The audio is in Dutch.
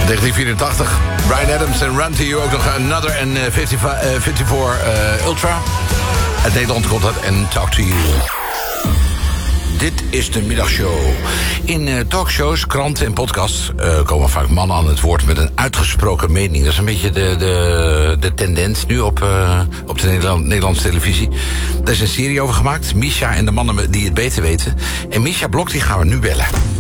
1984. Bryan Adams en Run To You. Ook nog Another en 54 Ultra. Uit Nederland komt dat en Talk To You. Dit is de middagshow. In talkshows, kranten en podcasts komen vaak mannen aan het woord met een uitgesproken mening. Dat is een beetje de tendens nu op de Nederlandse televisie. Daar is een serie over gemaakt. Misha en de mannen die het beter weten. En Misha Blok die gaan we nu bellen.